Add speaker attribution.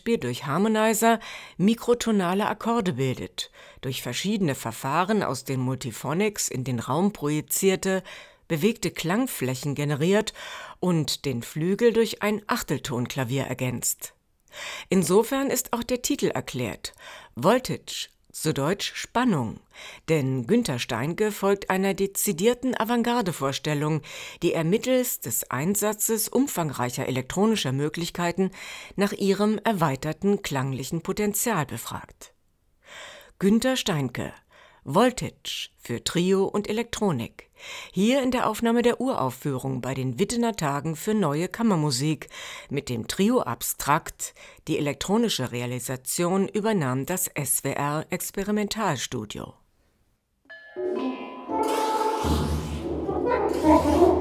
Speaker 1: Beispiel durch Harmonizer mikrotonale Akkorde bildet, durch verschiedene Verfahren aus den Multiphonics in den Raum projizierte, bewegte Klangflächen generiert und den Flügel durch ein Achteltonklavier ergänzt. Insofern ist auch der Titel erklärt: Voltage, zu Deutsch Spannung, denn Günter Steinke folgt einer dezidierten Avantgarde-Vorstellung, die er mittels des Einsatzes umfangreicher elektronischer Möglichkeiten nach ihrem erweiterten klanglichen Potenzial befragt. Günter Steinke, Voltage für Trio und Elektronik. Hier in der Aufnahme der Uraufführung bei den Wittener Tagen für Neue Kammermusik mit dem Trio Abstrakt. Die elektronische Realisation übernahm das SWR Experimentalstudio.